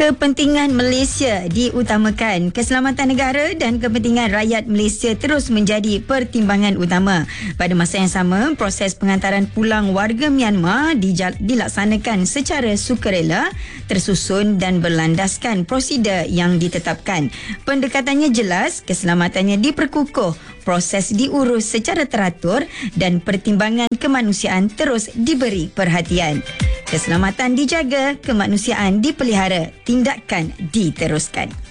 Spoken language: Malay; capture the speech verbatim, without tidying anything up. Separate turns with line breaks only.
Kepentingan Malaysia diutamakan. Keselamatan negara dan kepentingan rakyat Malaysia terus menjadi pertimbangan utama. Pada masa yang sama, proses pengantaran pulang warga Myanmar dilaksanakan secara sukarela, tersusun dan berlandaskan prosedur yang ditetapkan. Pendekatannya jelas, keselamatannya diperkukuh, proses diurus secara teratur dan pertimbangan kemanusiaan terus diberi perhatian. Keselamatan dijaga, kemanusiaan dipelihara, tindakan diteruskan.